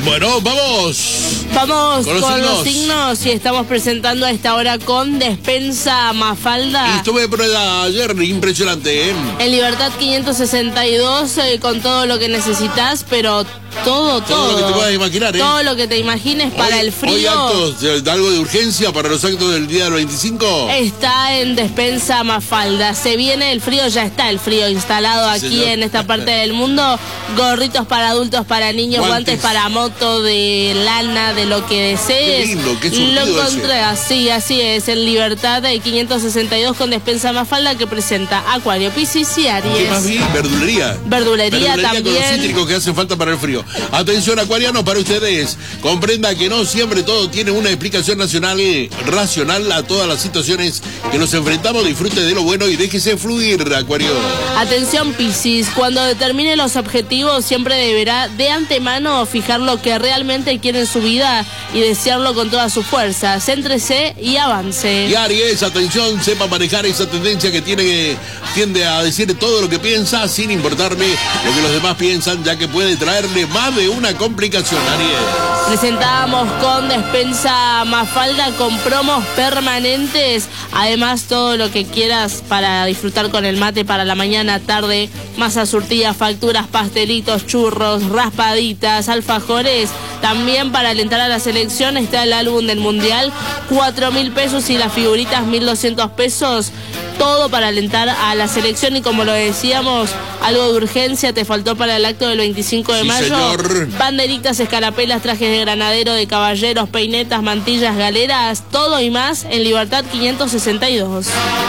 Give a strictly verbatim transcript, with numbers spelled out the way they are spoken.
Bueno, vamos. Vamos con, los, con signos. los signos y estamos presentando a esta hora con Despensa Mafalda. Y estuve por allá ayer, impresionante, ¿eh? En Libertad quinientos sesenta y dos, eh, con todo lo que necesitas, pero todo, todo. Todo lo que te puedas imaginar, ¿eh? Todo lo que te imagines para hoy, el frío. Hoy actos de, de algo de urgencia para los actos del día del veinticinco. Está en Despensa Mafalda. Se viene el frío, ya está el frío instalado aquí, señor, en esta parte del mundo. Gorritos para adultos, para niños, guantes, guantes para moto, de lana, de lo que desees. Qué lindo, qué surtido Lo encontré ese. así, así es, en Libertad de quinientos sesenta y dos con Despensa Mafalda, que presenta Acuario, Piscis y Aries. ¿Qué más vi? Verdulería. Verdulería, Verdulería también. con los cítricos que hacen falta para el frío. Atención, acuarianos, para ustedes. Comprenda que no siempre todo tiene una explicación nacional, racional a todas las situaciones que nos enfrentamos. Disfrute de lo bueno y déjese fluir, Acuario. Atención, Piscis, cuando determine los objetivos siempre deberá de antemano fijar lo que realmente quiere en su vida y desearlo con toda su fuerza. Céntrese y avance. Y Aries, atención, sepa manejar esa tendencia que tiene que tiende a decir todo lo que piensa sin importarle lo que los demás piensan, ya que puede traerle más de una complicación, Aries. Presentábamos con Despensa Mafalda con promos permanentes. Además, todo lo que quieras para disfrutar con el mate para la mañana, tarde, masa surtida, facturas, pastelitos, churros, raspaditas, alfajores. También para alentar a la selección está el álbum del Mundial, cuatro mil pesos, y las figuritas mil doscientos pesos. Todo para alentar a la selección, y como lo decíamos, algo de urgencia te faltó para el acto del veinticinco de mayo. Señor. Banderitas, escarapelas, trajes de granadero, de caballeros, peinetas, mantillas, galeras, todo y más en Libertad quinientos sesenta y dos.